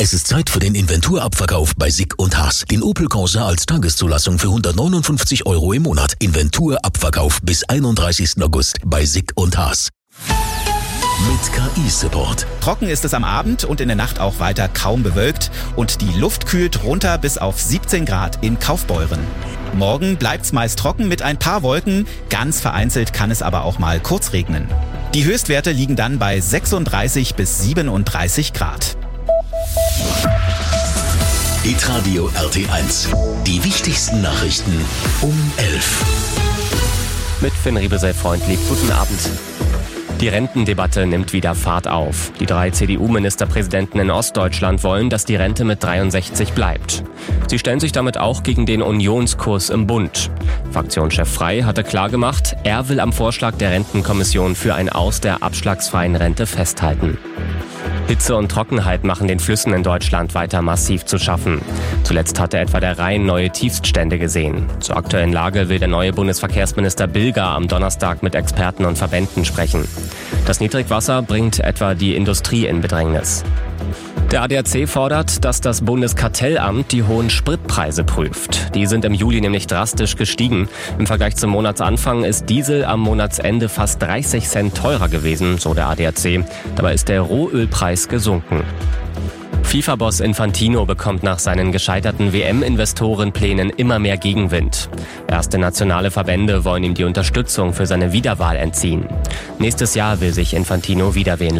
Es ist Zeit für den Inventurabverkauf bei Sick & Haas. Den Opel Corsa als Tageszulassung für 159 € im Monat. Inventurabverkauf bis 31. August bei Sick & Haas. Mit KI-Support. Trocken ist es am Abend und in der Nacht auch weiter kaum bewölkt. Und die Luft kühlt runter bis auf 17 Grad in Kaufbeuren. Morgen bleibt's meist trocken mit ein paar Wolken. Ganz vereinzelt kann es aber auch mal kurz regnen. Die Höchstwerte liegen dann bei 36 bis 37 Grad. Hitradio RT1. Die wichtigsten Nachrichten um 11. Mit Finn Riebesell-Freundlich. Guten Abend. Die Rentendebatte nimmt wieder Fahrt auf. Die 3 CDU-Ministerpräsidenten in Ostdeutschland wollen, dass die Rente mit 63 bleibt. Sie stellen sich damit auch gegen den Unionskurs im Bund. Fraktionschef Frey hatte klargemacht, er will am Vorschlag der Rentenkommission für ein Aus der abschlagsfreien Rente festhalten. Hitze und Trockenheit machen den Flüssen in Deutschland weiter massiv zu schaffen. Zuletzt hatte etwa der Rhein neue Tiefststände gesehen. Zur aktuellen Lage will der neue Bundesverkehrsminister Bilger am Donnerstag mit Experten und Verbänden sprechen. Das Niedrigwasser bringt etwa die Industrie in Bedrängnis. Der ADAC fordert, dass das Bundeskartellamt die hohen Spritpreise prüft. Die sind im Juli nämlich drastisch gestiegen. Im Vergleich zum Monatsanfang ist Diesel am Monatsende fast 30 Cent teurer gewesen, so der ADAC. Dabei ist der Rohölpreis gesunken. FIFA-Boss Infantino bekommt nach seinen gescheiterten WM-Investorenplänen immer mehr Gegenwind. Erste nationale Verbände wollen ihm die Unterstützung für seine Wiederwahl entziehen. Nächstes Jahr will sich Infantino wieder wählen